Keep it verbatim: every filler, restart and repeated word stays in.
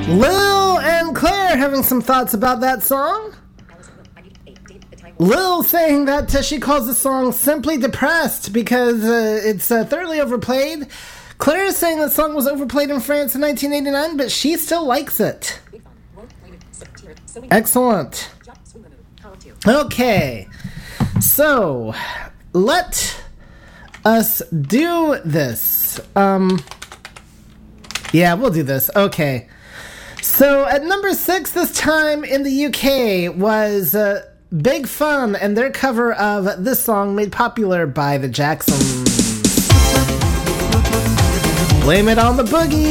Lil and Claire having some thoughts about that song. Lil saying that uh, she calls the song Simply Depressed because uh, it's uh, thoroughly overplayed. Claire is saying the song was overplayed in France in nineteen eighty-nine, but she still likes it. Excellent. Okay, so let us do this. Um, yeah, we'll do this. Okay. So at number six this time in the U K was uh, Big Fun and their cover of this song made popular by the Jacksons. Blame it on the boogie.